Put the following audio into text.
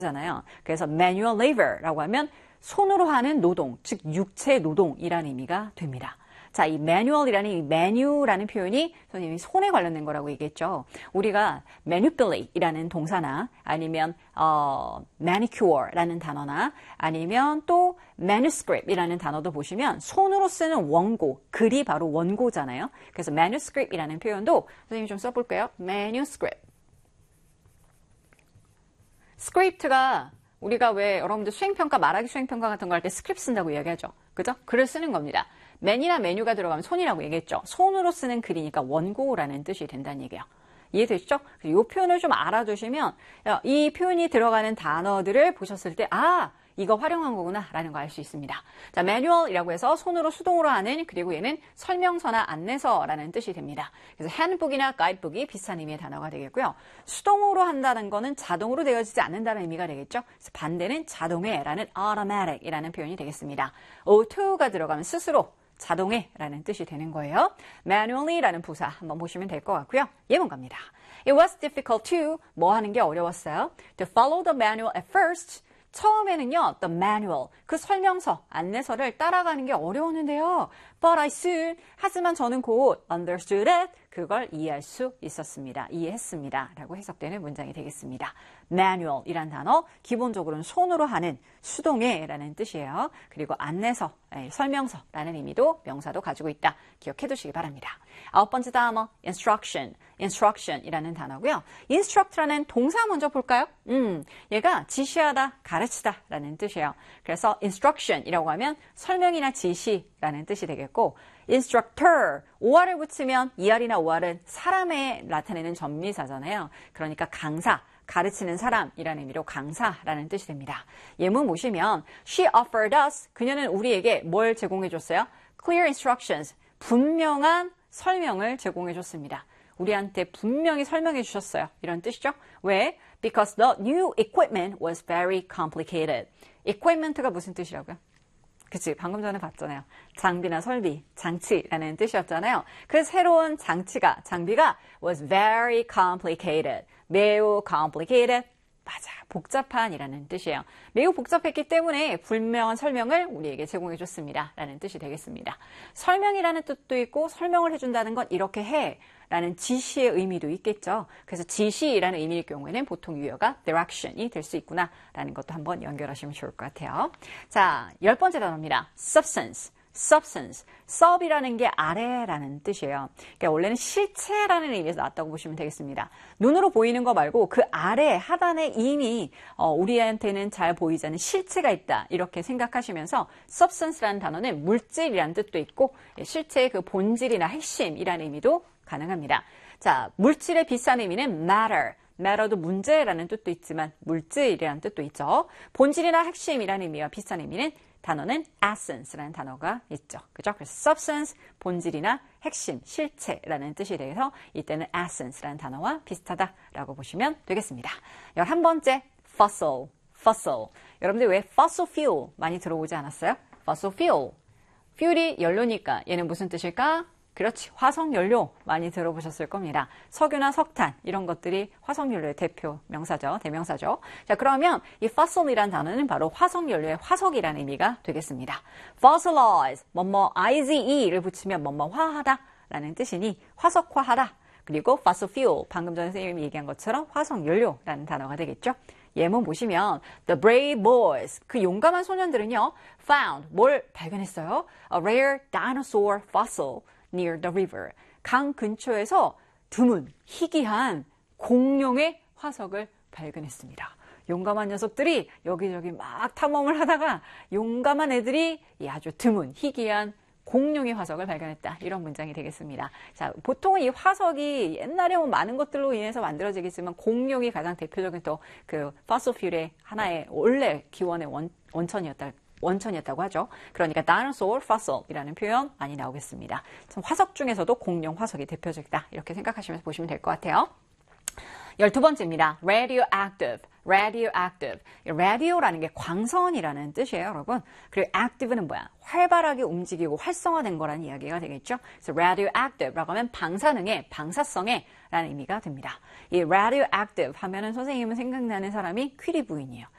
잖아요. 그래서 manual labor라고 하면 손으로 하는 노동, 즉 육체 노동이라는 의미가 됩니다. 자, 이 manual이라는 이 menu라는 표현이 선생님이 손에 관련된 거라고 얘기했죠. 우리가 manipulate이라는 동사나 아니면 manicure라는 단어나 아니면 또 manuscript이라는 단어도 보시면 손으로 쓰는 원고, 글이 바로 원고잖아요. 그래서 manuscript이라는 표현도 선생님이 좀 써볼게요. manuscript. 스크립트가 우리가 왜 여러분들 수행평가, 말하기 수행평가 같은 거 할 때 스크립트 쓴다고 이야기하죠. 그죠? 글을 쓰는 겁니다. 맨이나 메뉴가 들어가면 손이라고 얘기했죠. 손으로 쓰는 글이니까 원고라는 뜻이 된다는 얘기예요. 이해되시죠? 이 표현을 좀 알아두시면 이 표현이 들어가는 단어들을 보셨을 때 이거 활용한 거구나 라는 거 알 수 있습니다. 자, manual이라고 해서 손으로 수동으로 하는, 그리고 얘는 설명서나 안내서라는 뜻이 됩니다. 그래서 handbook이나 guidebook이 비슷한 의미의 단어가 되겠고요. 수동으로 한다는 거는 자동으로 되어지지 않는다는 의미가 되겠죠. 그래서 반대는 자동해라는 automatic이라는 표현이 되겠습니다. auto가 들어가면 스스로, 자동해라는 뜻이 되는 거예요. manually라는 부사 한번 보시면 될 것 같고요. 예문 갑니다. It was difficult to, 뭐 하는 게 어려웠어요? To follow the manual at first. 처음에는요, the manual, 그 설명서, 안내서를 따라가는 게 어려웠는데요. But I soon, 하지만 저는 곧 understood it, 그걸 이해할 수 있었습니다. 이해했습니다. 라고 해석되는 문장이 되겠습니다. manual이란 단어, 기본적으로는 손으로 하는 수동해라는 뜻이에요. 그리고 안내서, 설명서라는 의미도 명사도 가지고 있다. 기억해 두시기 바랍니다. 9번째 단어, instruction이라는 단어고요. instruct라는 동사 먼저 볼까요? 얘가 지시하다, 가르치다 라는 뜻이에요. 그래서 instruction이라고 하면 설명이나 지시라는 뜻이 되겠고, instructor, OR을 붙이면 ER이나 OR은 사람에 나타내는 전미사잖아요. 그러니까 강사, 가르치는 사람이라는 의미로 강사라는 뜻이 됩니다. 예문 보시면 she offered us, 그녀는 우리에게 뭘 제공해 줬어요? clear instructions, 분명한 설명을 제공해 줬습니다. 우리한테 분명히 설명해 주셨어요. 이런 뜻이죠. 왜? Because the new equipment was very complicated. equipment가 무슨 뜻이라고요? 그치, 방금 전에 봤잖아요. 장비나 설비, 장치라는 뜻이었잖아요. 그 새로운 장비가 was very complicated. 매우 complicated. 맞아, 복잡한이라는 뜻이에요. 매우 복잡했기 때문에 분명한 설명을 우리에게 제공해 줬습니다. 라는 뜻이 되겠습니다. 설명이라는 뜻도 있고 설명을 해준다는 건 이렇게 해 라는 지시의 의미도 있겠죠. 그래서 지시라는 의미일 경우에는 보통 유효가 direction이 될 수 있구나 라는 것도 한번 연결하시면 좋을 것 같아요. 자, 10번째 단어입니다. substance. sub이라는 게 아래라는 뜻이에요. 그러니까 원래는 실체라는 의미에서 나왔다고 보시면 되겠습니다. 눈으로 보이는 거 말고 그 아래 하단에 이미 우리한테는 잘 보이지 않는 실체가 있다. 이렇게 생각하시면서 substance라는 단어는 물질이라는 뜻도 있고 실체의 그 본질이나 핵심이라는 의미도 가능합니다. 자, 물질의 비슷한 의미는 matter도 문제라는 뜻도 있지만 물질이라는 뜻도 있죠. 본질이나 핵심이라는 의미와 비슷한 의미는 단어는 essence라는 단어가 있죠. 그죠? 그래서 substance, 본질이나 핵심, 실체라는 뜻이 돼서 이때는 essence라는 단어와 비슷하다라고 보시면 되겠습니다. 11번째, fossil. 여러분들 왜 fossil fuel 많이 들어오지 않았어요? fossil fuel. fuel이 연료니까 얘는 무슨 뜻일까? 그렇지, 화석연료 많이 들어보셨을 겁니다. 석유나 석탄 이런 것들이 화석연료의 대표 명사죠. 대명사죠. 자, 그러면 이 fossil이란 단어는 바로 화석연료의 화석이라는 의미가 되겠습니다. fossilize, ize를 붙이면 뭐뭐화하다 라는 뜻이니 화석화하다. 그리고 fossil fuel, 방금 전에 선생님이 얘기한 것처럼 화석연료라는 단어가 되겠죠. 예문 보시면 the brave boys, 그 용감한 소년들은요 found, 뭘 발견했어요? A rare dinosaur fossil near the river. 강 근처에서 드문, 희귀한 공룡의 화석을 발견했습니다. 용감한 녀석들이 여기저기 막 탐험을 하다가 용감한 애들이 아주 드문, 희귀한 공룡의 화석을 발견했다. 이런 문장이 되겠습니다. 자, 보통은 이 화석이 옛날에 많은 것들로 인해서 만들어지겠지만 공룡이 가장 대표적인 또 그 fossil fuel의 하나의 원래 기원의 원천이었다고 하죠. 그러니까 dinosaur fossil이라는 표현 많이 나오겠습니다. 화석 중에서도 공룡 화석이 대표적이다. 이렇게 생각하시면서 보시면 될 것 같아요. 12번째입니다. radioactive. radio라는 게 광선이라는 뜻이에요, 여러분. 그리고 active는 뭐야? 활발하게 움직이고 활성화된 거라는 이야기가 되겠죠. 그래서 radioactive라고 하면 방사성에 라는 의미가 됩니다. 이 radioactive 하면은 선생님은 생각나는 사람이 퀴리 부인이에요.